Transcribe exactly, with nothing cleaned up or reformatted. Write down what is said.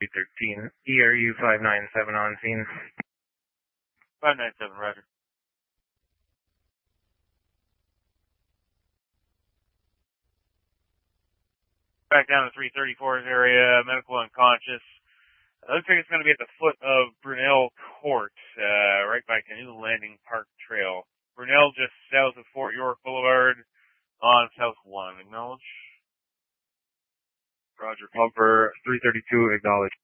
three thirteen, E R U five nine seven on scene. five nine seven, roger. Back down to three thirty-four's area, medical unconscious. It looks like it's going to be at the foot of Brunel Court, uh, right by Canoe Landing Park Trail. Brunel just south of Fort York Boulevard on South one. Acknowledge. Roger, pumper three thirty-two, acknowledge.